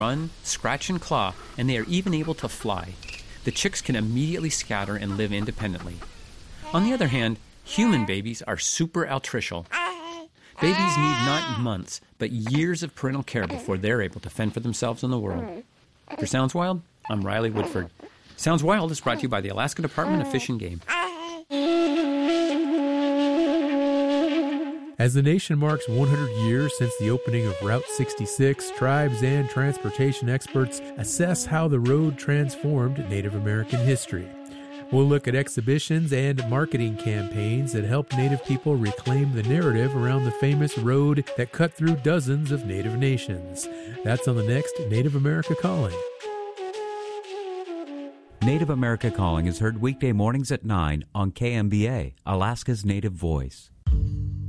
run, scratch, and claw, and they are even able to fly. The chicks can immediately scatter and live independently. On the other hand, human babies are super altricial. Babies need not months, but years of parental care before they're able to fend for themselves in the world. For Sounds Wild, I'm Riley Woodford. Sounds Wild is brought to you by the Alaska Department of Fish and Game. As the nation marks 100 years since the opening of Route 66, tribes and transportation experts assess how the road transformed Native American history. We'll look at exhibitions and marketing campaigns that help Native people reclaim the narrative around the famous road that cut through dozens of Native nations. That's on the next Native America Calling. Native America Calling is heard weekday mornings at 9 on KMBA, Alaska's Native Voice.